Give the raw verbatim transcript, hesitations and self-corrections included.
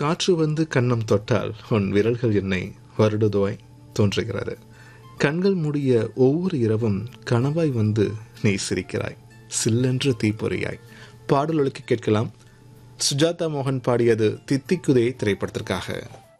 காற்று வந்து கன்னம் தொட்டால் உன் விரல்கள் என்னை வருடுதோய் தோன்றுகிறது. கண்கள் மூடிய ஒவ்வொரு இரவும் கனவாய் வந்து நீ சிரிக்கிறாய், சில்லென்று தீப்பொறியாய். பாடலுக்கு கேட்கலாம். சுஜாதா மோகன் பாடியது தித்திக்குதே திரைப்படத்திற்காக.